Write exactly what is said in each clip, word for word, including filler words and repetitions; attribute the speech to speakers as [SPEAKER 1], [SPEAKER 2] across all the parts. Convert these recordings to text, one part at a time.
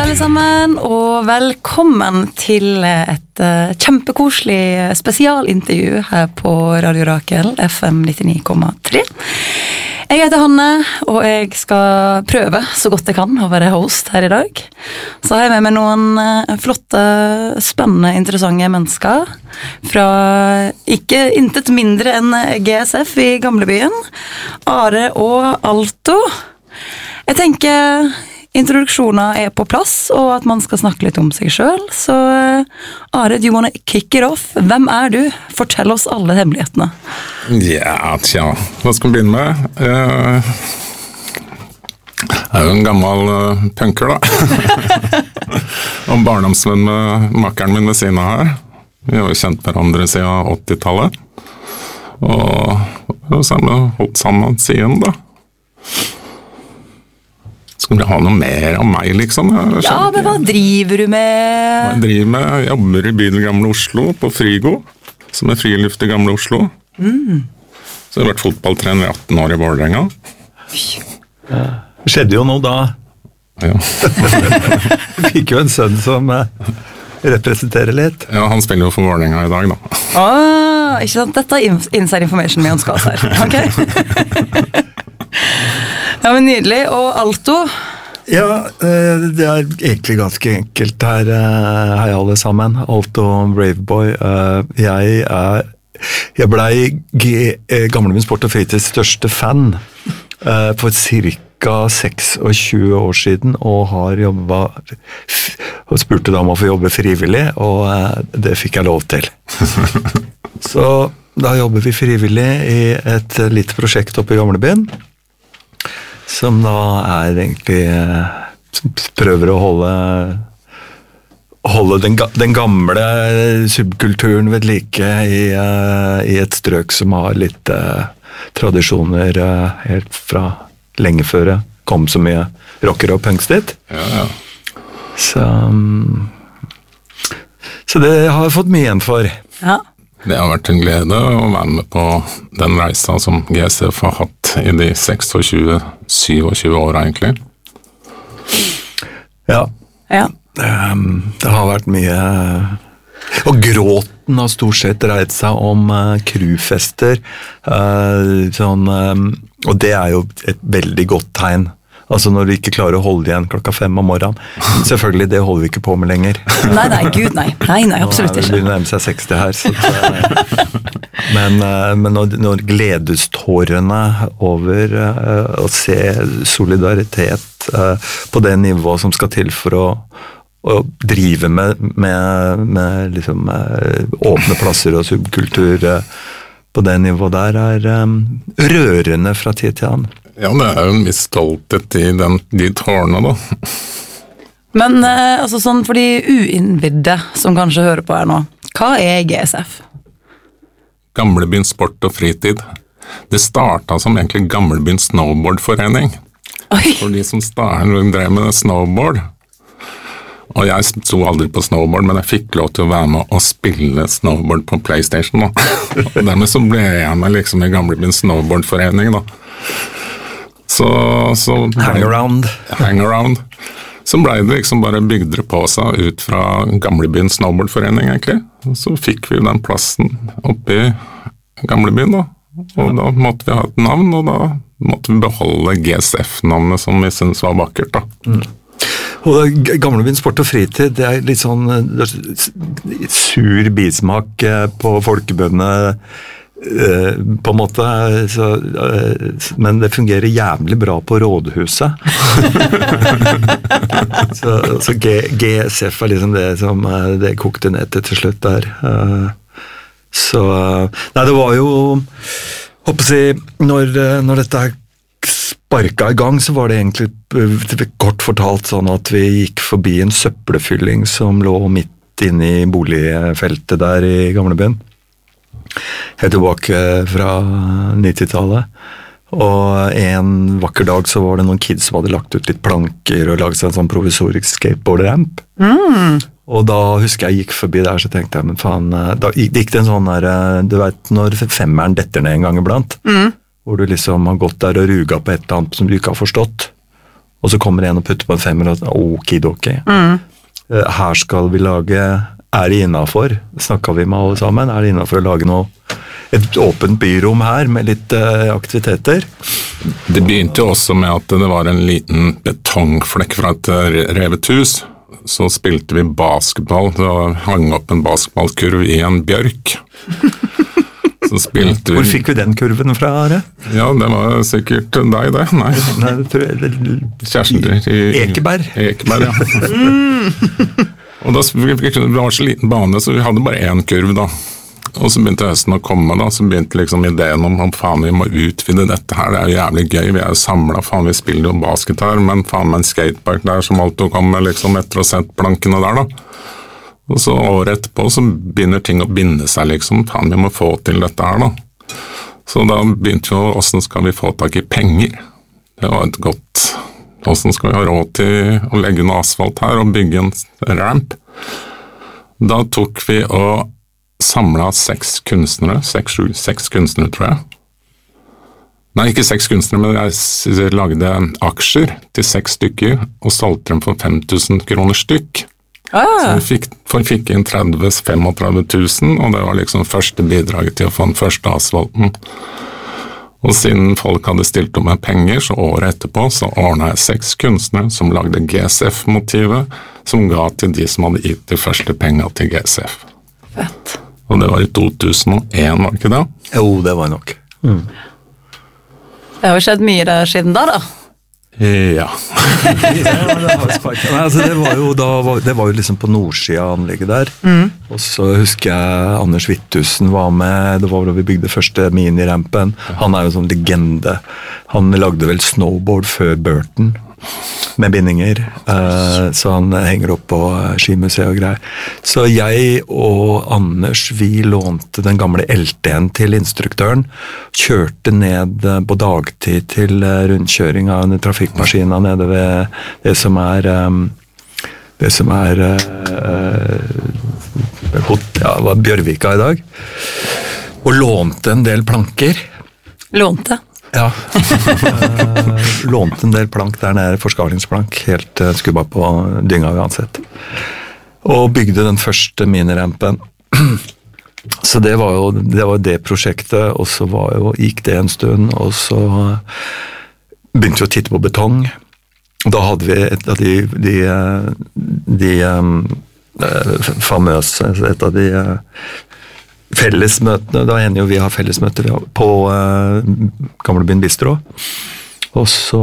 [SPEAKER 1] alle sammen, og velkommen til et uh, kjempekoselig spesialintervju her på Radio Rakel, F M nittionio komma tre. Jeg heter Hanne, og jeg skal prøve så godt jeg kan å være host her i dag. Så har jeg med meg noen uh, flotte, spennende, interessante mennesker fra ikke intet mindre enn G S F i Gamlebyen, Are og Alto. Jeg tenker introduksjoner er på plass, og at man skal snakke litt om seg selv. Så Are, do you want to kick it off? Hvem er du? Fortell oss alle hemmelighetene.
[SPEAKER 2] Ja, tja. Hva skal vi begynne med? Jeg er jo en gammel uh, punker, da. Og barndomsvenn med makkeren min ved siden av her. Vi har jo kjent hverandre siden åttitallet. Og, og så har vi holdt sammen siden, da. Skal du ha noe mer av meg, liksom?
[SPEAKER 1] Ja, men hva driver du med?
[SPEAKER 2] Hva jeg driver med? Jeg jobber i byen Gamle Oslo, på Frigo, som er friluft i Gamle Oslo. Mm. Så jeg har vært fotballtrener i atten år i Vålerenga.
[SPEAKER 3] Ja. Det skjedde jo noe da.
[SPEAKER 2] Ja.
[SPEAKER 3] Du fikk jo en sønn som uh, representerer litt.
[SPEAKER 2] Ja, han spiller jo for Vålerenga i dag, da.
[SPEAKER 1] Ah, ikke sant? Dette er inside information vi ønsker oss her. Ok? Ja, men nydelig. Og Alto?
[SPEAKER 3] Ja, det er egentlig ganske enkelt her. Hei alle sammen. Alto Braveboy. Jeg er jeg ble Gamlebyen Sport og Fritids største fan for cirka tjueseks år siden, og har jobbet og spurte da om å få jobbe frivillig, og det fikk jeg lov til. Så da jobber vi frivillig i et lite prosjekt oppe i Gamlebyen, som da er egentlig som prøver å holde holde den, den gamle subkulturen ved like i, uh, i et strøk som har litt uh, tradisjoner uh, helt fra lenge før det kom så mye rocker og punks dit.
[SPEAKER 2] Ja, ja.
[SPEAKER 3] Så, um, så det har jeg fått mye igjen for.
[SPEAKER 1] Ja.
[SPEAKER 2] Det har vært en glede å være med på den reisa som G S F har hatt i de tjueseks, syvogtjue år egentlig.
[SPEAKER 3] Ja.
[SPEAKER 1] Ja.
[SPEAKER 3] Um, det har vært mye, og gråten har stort sett dreid seg om uh, crewfester, uh, sånn, um, og det er jo et veldig godt tegn. Altså når du ikke klarer å holde igjen klokka fem om morgenen. Selvfølgelig, det holder vi ikke på med lenger.
[SPEAKER 1] Nei, nei, gud, nei. Nei, nei, absolutt ikke.
[SPEAKER 3] Nå begynner å nærme seg seksti her. Så det, men men når, når gledestårene over uh, å se solidaritet uh, på det nivået som skal til for å, å drive med, med, med liksom, uh, åpne plasser og subkultur uh, på det nivået der, er um, rørende fra tid til annen.
[SPEAKER 2] Ja, det er jo en viss stolthet i den, de tårene, da.
[SPEAKER 1] Men eh, altså sånn for de uinnvidde som kanskje hører på her nå, hva er G S F?
[SPEAKER 2] Gamlebyen Sport og Fritid. Det startet som egentlig Gamlebyen Snowboardforening.
[SPEAKER 1] Oi.
[SPEAKER 2] For de som startet, drev med snowboard. Og jeg sto aldri på snowboard, men jeg fikk lov til å være med og spille snowboard på PlayStation, da. Og dermed så ble jeg med liksom i Gamlebyen Snowboardforening, da. Så, så
[SPEAKER 3] hang around.
[SPEAKER 2] Hang around. Så ble det liksom bare bygdere på seg ut fra Gamlebyen Snowboardforening, egentlig. Så fikk vi den plassen oppe i Gamlebyen, da. Og da måtte vi ha et navn, og da måtte vi beholde G S F-navnet som vi synes var vakkert, da.
[SPEAKER 3] Mm. Og Gamlebyen Sport og Fritid, det er litt sånn sur bismak på folkebøndene, på en måte, så, men det fungerer jævlig bra på rådhuset. så så G, G S F er liksom det som det kokte ned til til slutt der. Så nei, det var jo håper jeg, når, når dette sparka i gang, så var det egentlig kort fortalt sånn at vi gikk forbi en søppelfylling som lå midt inne i boligfeltet der i Gamlebyen. Helt tilbake fra nittitallet, og en vakker dag så var det noen kids som hadde lagt ut litt planker og laget seg en sånn provisorisk skateboard-ramp. Mm. Og da husker jeg gikk forbi der, så tenkte jeg, men faen, da gikk det en sånn der, du vet når femmeren detter ned en gang iblant, mm. hvor du liksom har gått der og ruga på et eller annet som du ikke har forstått, og så kommer en og putter på en femmer, og okidoki. Mm. Her skal vi lage, er det innenfor, snakket vi med alle sammen, er det innenfor å lage noe, et åpent byrom her med litt uh, aktiviteter?
[SPEAKER 2] Det begynte jo også med at det var en liten betongflekk fra et revet hus. Så spilte vi basketball, så hang opp en basketballkurv i en bjørk. Så spilte vi...
[SPEAKER 3] Hvor fikk vi den kurven fra, Are?
[SPEAKER 2] Ja, det var sikkert deg, det. Nei,
[SPEAKER 3] Nei det tror jeg... Det...
[SPEAKER 2] Kjærester i...
[SPEAKER 3] Ekeberg.
[SPEAKER 2] Ekeberg, ja. Og da det var så liten bane, så vi hadde bare én kurv da. Og så begynte høsten å komme da, så begynte liksom ideen om at faen vi må utvide dette her, det er jo jævlig gøy, vi er jo samlet, faen vi spiller jo basket her, men faen med en skatepark der som alt kommer liksom etter å ha sett plankene der da. Og så året etterpå så begynner ting å binde seg liksom, faen vi må få til dette her da. Så da begynte jo, hvordan skal vi få tak i penger? Det var et godt, hvordan skal vi ha råd til å legge en asfalt her og bygge en ramp? Da tok vi og samlet seks kunstnere, seks, sju, seks kunstnere tror jeg. Nei, ikke seks kunstnere, men jeg lagde aksjer til seks stykker og solgte dem for fem tusen kroner stykk. Ah. Så vi fikk, vi fikk inn tretti til femogtredve tusen, og det var liksom første bidraget til å få den første asfalten. Og siden folk hadde stilt om med penger, så året etterpå så ordnet jeg seks kunstnere som lagde G S F-motivet, som ga til de som hadde gitt de første pengene til G S F.
[SPEAKER 1] Fett.
[SPEAKER 2] Og det var i to tusen og én, var det ikke det?
[SPEAKER 3] Jo, det var nok. Mm.
[SPEAKER 1] Det har jo skjedd mye der siden da, da.
[SPEAKER 2] Ja.
[SPEAKER 3] ja det, Nei, altså, det, var jo, da, det var jo liksom på nordsida av anlegget der. Mm. Og så husker jeg Anders Wittusen var med, det var da vi bygde første minirampen. Han er jo sånn legende. Han lagde vel snowboard før Burton. Med bindinger, uh, så han henger opp på skimuseet og greier. Så jeg og Anders, vi lånte den gamle L T-en til instruktøren, kjørte ned på dagtid til rundkjøring av en trafikkmaskina nede ved det som er um, det som er uh, ja, var Bjørvika i dag, og lånte en del planker.
[SPEAKER 1] Lånte?
[SPEAKER 3] Ja, lånte en del plank der nede, forskalingsplank, helt uh, skubba på dynga uansett. Og bygde den første minirampen. Så det var jo det, var det prosjektet, og så var jo, gikk det en stund, og så begynte vi å titte på betong. Da hadde vi et av de, de, de um, famøse, et av de uh, fellesmøtene, da hender jo vi har fellesmøter på uh, Gamlebyen Bistro, og så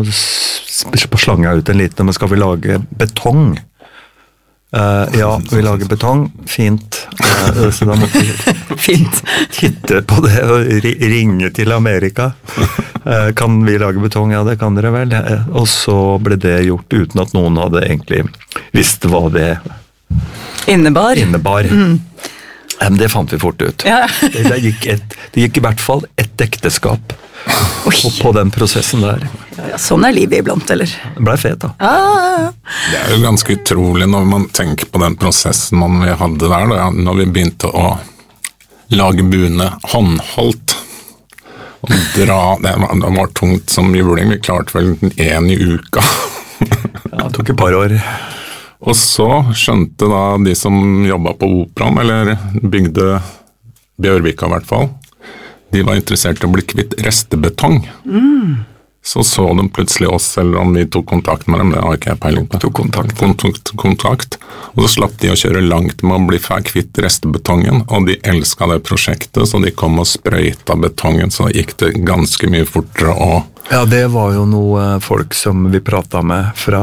[SPEAKER 3] slang jeg ut en liten, men skal vi lage betong? Uh, ja, vi lager betong, fint, uh, så da måtte vi
[SPEAKER 1] fint.
[SPEAKER 3] titte på det og ringe til Amerika. Uh, kan vi lage betong? Ja, det kan dere vel. Uh, og så ble det gjort uten at noen hadde egentlig visst hva det
[SPEAKER 1] innebar.
[SPEAKER 3] innebar. Mm. Men det fant vi fort ut. Ja. det, det, gikk et, det gikk i hvert fall et ekteskap på, på den prosessen der.
[SPEAKER 1] Ja, ja, sånn er livet iblant, eller?
[SPEAKER 3] Det ble fet, da.
[SPEAKER 1] Ah.
[SPEAKER 2] Det er jo ganske utrolig når man tenker på den prosessen man vi hadde der, da, når vi begynte å lage buene håndholdt. Og dra, det var, det var tungt som juling, vi klarte vel en i uka.
[SPEAKER 3] Ja, det tok et par år.
[SPEAKER 2] Og så skjønte da de som jobbet på Operaen, eller bygde Bjørvika i hvert fall, de var interessert i å bli kvitt restebetong. Mm. Så så de plutselig oss, eller om vi tok kontakt med dem, det har ikke jeg peiling på.
[SPEAKER 3] Tok kontakt.
[SPEAKER 2] Kontakt, kontakt. Og så slapp de å kjøre langt med å bli kvitt restebetongen, og de elsket det prosjektet, så de kom og sprøyta betongen, så gikk det ganske mye fortere og
[SPEAKER 3] Ja, det var jo noe folk som vi pratet med fra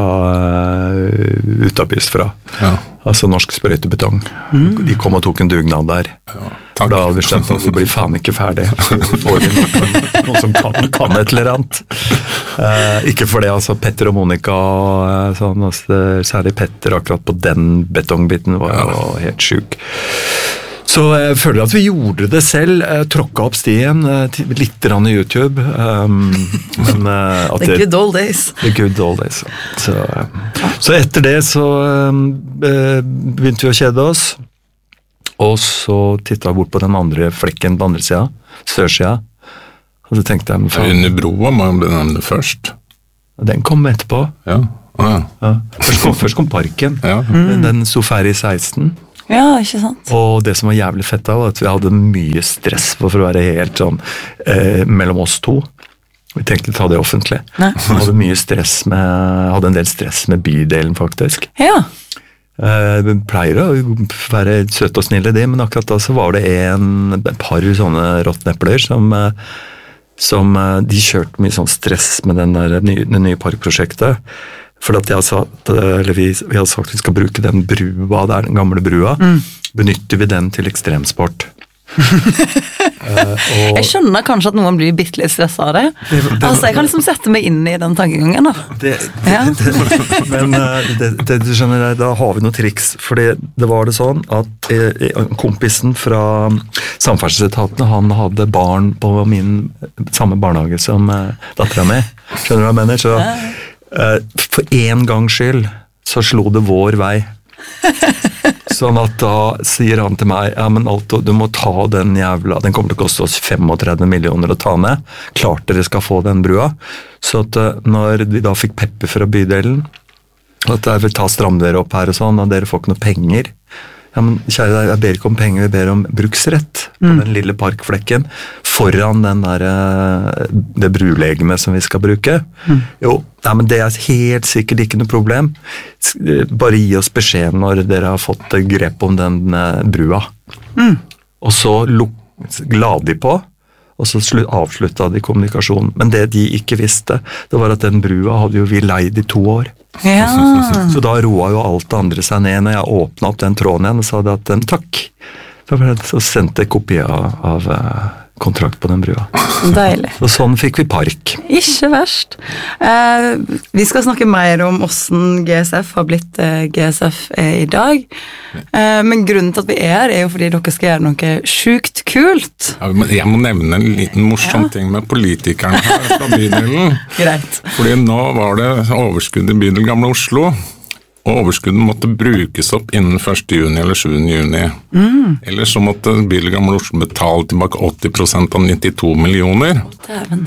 [SPEAKER 3] uh, utabys fra. Ja. Altså norsk sprøytebetong. Mm. De kom og tok en dugnad der. Ja, da hadde vi skjønt at vi blir faen ikke ferdig. Får vi noen, noen som kan, kan et eller annet. Uh, ikke for det, altså Petter og Monica, uh, sånn, altså, særlig Petter akkurat på den betongbiten var jo ja. helt syk. Så jeg føler at vi gjorde det selv, jeg tråkket opp stien, litt rann i YouTube. Um, men, uh, at
[SPEAKER 1] the good old days.
[SPEAKER 3] The good old days. Så, uh, så etter det så um, begynte vi å kjede oss, og så tittet jeg bort på den andre flekken på andre siden, sørsida, og så tenkte jeg...
[SPEAKER 2] Under broa må jeg benevne det først.
[SPEAKER 3] Den kom etterpå.
[SPEAKER 2] Ja. Ah, ja.
[SPEAKER 3] Ja. Først, kom, først kom Parken.
[SPEAKER 2] Ja.
[SPEAKER 3] Mm. Den sto ferdig i seksten.
[SPEAKER 1] Ja, ikke sant?
[SPEAKER 3] Og det som var jævlig fett da, var at vi hadde mye stress for, for å være helt sånn eh, mellom oss to. Vi tenkte ta det offentlig.
[SPEAKER 1] Nei.
[SPEAKER 3] Vi hadde mye stress med, hadde en del stress med bydelen faktisk.
[SPEAKER 1] Ja.
[SPEAKER 3] Eh, vi pleier å være søte og snille det, men akkurat da så var det en, et par sånne råttnepler som, eh, som eh, de kjørte mye sånn stress med den der nye, det nye parkprosjektet. For at jeg sa, eller vi, vi hadde sagt at vi skal bruke den brua der, den gamle brua, mm. benytter vi den til ekstremsport. uh, og,
[SPEAKER 1] jeg skjønner kanskje at noen blir bitte litt stresset av det. det, det altså, jeg kan liksom sette meg inn i den tankegangen da.
[SPEAKER 3] Det, det, ja. det, men uh, det, det, du skjønner, da har vi noen triks, fordi det var det sånn at uh, kompisen fra samferdselsetatene, han hadde barn på min samme barnehage som uh, datteren min. Skjønner du hva jeg mener? Så Uh, for en gangs skyld så slo det vår vei. Sånn at da sier han til meg, ja, men Alto, du må ta den jævla, den kommer til å koste oss trettifem millioner å ta ned. Klart dere skal få den brua. Så at uh, når vi da fikk pepper fra bydelen, at jeg vil ta stram dere opp her og sånn, og dere får ikke noe penger. Ja, men kjære deg, jeg ber ikke om penger, jeg ber om bruksrett på mm. den lille parkflekken foran den der, det brulegemet som vi skal bruke. Mm. Jo, ja, men det er helt sikkert ikke noe problem. Bare gi oss beskjed når dere har fått grep om den brua. Mm. Og så la de på, og så avslutta de kommunikasjonen. Men det de ikke visste, det var at den brua hadde jo vi leid i to år.
[SPEAKER 1] Ja.
[SPEAKER 3] Så da roa jo alt det andre seg ned når jeg åpnet opp den tråden igjen og sa det at takk. Så sendte jeg kopi av, av kontrakt på den brua.
[SPEAKER 1] Deilig.
[SPEAKER 3] Og sånn fikk vi park.
[SPEAKER 1] Ikke verst. Eh, vi skal snakke mer om hvordan G S F har blitt eh, G S F er i dag. Eh, men grunnen til at vi er her er jo fordi dere skal gjøre noe sjukt kult.
[SPEAKER 2] Ja, jeg må nevne en liten morsom ja. ting med politikerne her fra bydelen.
[SPEAKER 1] Greit.
[SPEAKER 2] Fordi nå var det overskudd i bydel Gamle Oslo. Og overskuddet måtte brukes opp innen første juni eller sjuende juni. Mm. Eller så måtte bydel Gamle Oslo betale tilbake åtti prosent av nittito millioner.
[SPEAKER 1] Dæven.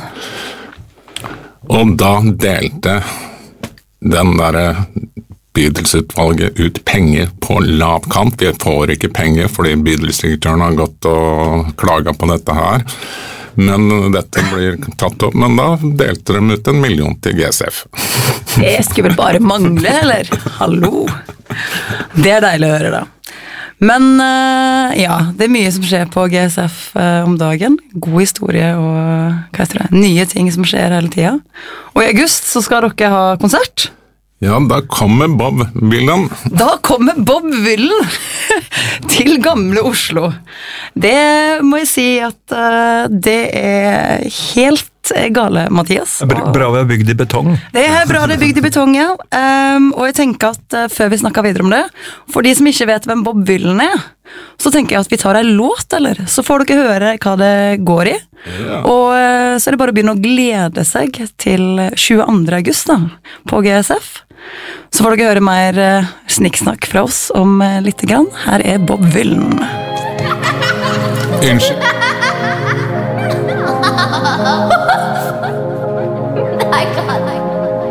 [SPEAKER 2] Og da delte den der bydelsutvalget ut penger på lav kant. Vi får ikke penger fordi bydelsdirektøren har gått og klaget på dette her. Men dette blir tatt opp, men da delte de ut en million til G S F.
[SPEAKER 1] Det skulle vel bare mangle, eller? Hallo! Det er deilig å høre da. Men ja, det er mye som skjer på G S F om dagen. God historie og hva heter det? Nye ting som skjer hele tiden. Og i august så skal dere ha konsert.
[SPEAKER 2] Ja, da kommer Bob Villen.
[SPEAKER 1] Da kommer Bob Villen til Gamle Oslo. Det må jeg si at uh, det er helt gale, Mathias.
[SPEAKER 3] Bra, bra vi har bygd i betong.
[SPEAKER 1] Det er bra det er bygd i betong, ja. Um, og jeg tenker at uh, før vi snakker videre om det, for de som ikke vet hvem Bob Villen er, så tenker jeg at vi tar en låt, eller? Så får dere høre hva det går i. Ja. Og uh, så er det bare å begynne å glede seg til tjueandre august da, på G S F. Så får dere høre mer uh, snikksnakk fra oss om uh, litt grann. Her er Bob Villen.
[SPEAKER 2] Unnskyld.